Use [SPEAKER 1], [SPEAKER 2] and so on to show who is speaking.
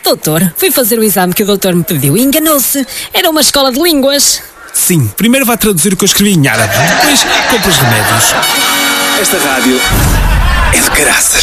[SPEAKER 1] Doutor, fui fazer o exame que o doutor me pediu e enganou-se. Era uma escola de línguas.
[SPEAKER 2] Sim, primeiro vai traduzir o que eu escrevi em árabe, depois compra os remédios.
[SPEAKER 3] Esta rádio é de caraças.